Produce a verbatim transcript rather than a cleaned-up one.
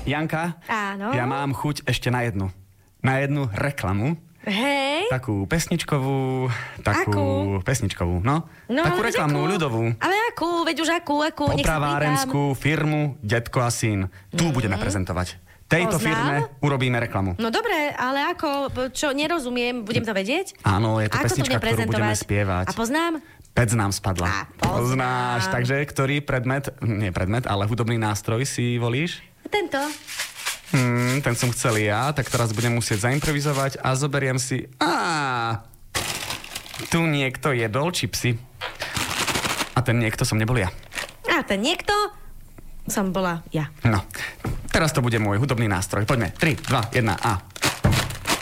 Janka, Áno. ja mám chuť ešte na jednu. Na jednu reklamu. Hej. Takú pesničkovú, takú Akú? pesničkovú, no. No, takú ale veď reklamnú, akú? ľudovú. Ale akú? Veď už akú, akú? Nech sa pýtam. Opravárenskú firmu Detko a syn. Tu mm. budeme prezentovať. Tejto Poznám. firme urobíme reklamu. No dobre, ale ako? Čo, nerozumiem, budem to vedieť? Áno, je to Ako pesnička, ktorú budeme spievať. A poznám? Pec nám spadla. A poznám. Poznáš, takže ktorý predmet, nie predmet, ale hudobný nástroj si volíš? Tento. Hmm, ten som chcel ja, tak teraz budem musieť zaimprovizovať a zoberiem si... Á, tu niekto jedol čipsy. A ten niekto som nebol ja. A ten niekto som bola ja. No, teraz to bude môj hudobný nástroj. Poďme, tri, dva, jedna a...